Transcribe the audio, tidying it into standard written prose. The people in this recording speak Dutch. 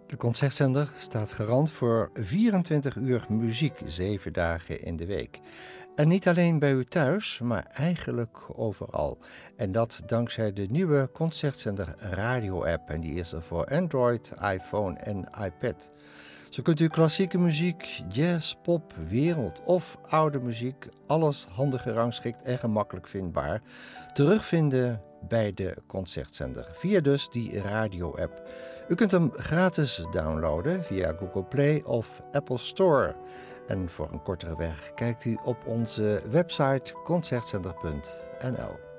De Concertzender staat garant voor 24 uur muziek, 7 dagen in de week. En niet alleen bij u thuis, maar eigenlijk overal. En dat dankzij de nieuwe Concertzender radio-app. En die is er voor Android, iPhone en iPad. Zo kunt u klassieke muziek, jazz, pop, wereld of oude muziek, alles handig gerangschikt en gemakkelijk vindbaar, terugvinden bij de Concertzender. Via dus die radio-app. U kunt hem gratis downloaden via Google Play of Apple Store. En voor een kortere weg kijkt u op onze website concertzender.nl.